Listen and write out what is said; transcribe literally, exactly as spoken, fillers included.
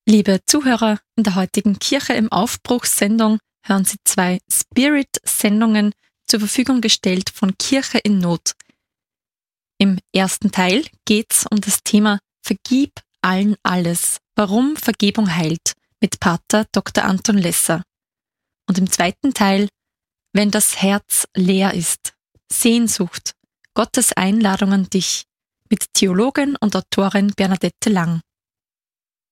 Liebe Zuhörer, in der heutigen Kirche im Aufbruchssendung hören Sie zwei Spirit-Sendungen zur Verfügung gestellt von Kirche in Not. Im ersten Teil geht es um das Thema Vergib allen alles, warum Vergebung heilt, mit Pater Doktor Anton Lesser. Und im zweiten Teil, wenn das Herz leer ist, Sehnsucht, Gottes Einladung an dich, mit Theologin und Autorin Bernadette Lang.